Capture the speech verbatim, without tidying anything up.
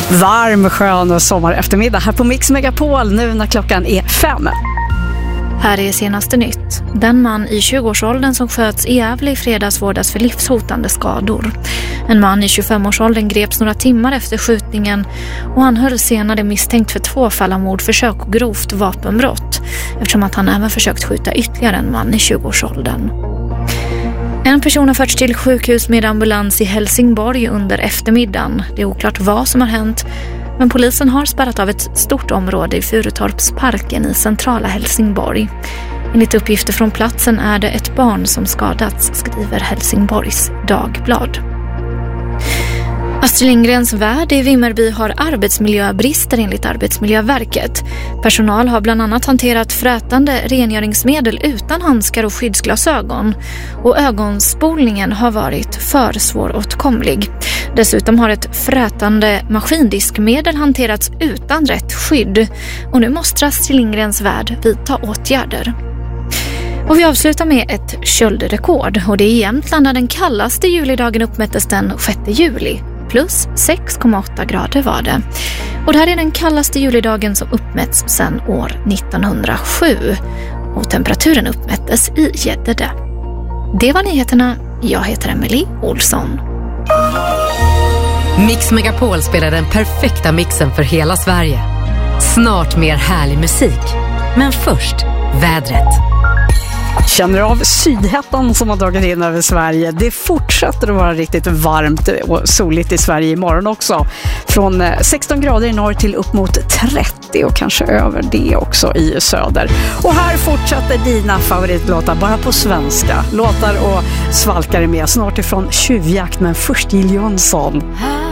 Varm, skön sommar eftermiddag här på Mix Megapol nu när klockan är fem. Här är senaste nytt. Den man i tjugoårsåldern som sköts i Gävle i fredags vårdas för livshotande skador. En man i tjugofemårsåldern greps några timmar efter skjutningen och han hölls senare misstänkt för två fall av mordförsök och grovt vapenbrott eftersom att han även försökt skjuta ytterligare en man i tjugoårsåldern. En person har förts till sjukhus med ambulans i Helsingborg under eftermiddagen. Det är oklart vad som har hänt, men polisen har spärrat av ett stort område i Furutorpsparken i centrala Helsingborg. Enligt uppgifter från platsen är det ett barn som skadats, skriver Helsingborgs Dagblad. Astrid Lindgrens Värld i Vimmerby har arbetsmiljöbrister enligt Arbetsmiljöverket. Personal har bland annat hanterat frätande rengöringsmedel utan handskar och skyddsglasögon. Och ögonspolningen har varit för svåråtkomlig. Dessutom har ett frätande maskindiskmedel hanterats utan rätt skydd. Och nu måste Astrid Lindgrens Värld vidta åtgärder. Och vi avslutar med ett köldrekord. Och det är i Jämtland där den kallaste julidagen uppmättes den sjätte juli. Plus sex komma åtta grader var det. Och det här är den kallaste julidagen som uppmätts sedan år nittonhundrasju. Och temperaturen uppmättes i Gäddede. Det var nyheterna. Jag heter Emily Olsson. Mix Megapol spelar den perfekta mixen för hela Sverige. Snart mer härlig musik. Men först, vädret. Känner av sydhettan som har dragit in över Sverige. Det fortsätter att vara riktigt varmt och soligt i Sverige imorgon också. Från sexton grader i norr till upp mot trettio och kanske över det också i söder. Och här fortsätter dina favoritlåtar bara på svenska. Låtar och svalkare med snart ifrån Tjuvjakt, men först Jill Johnson.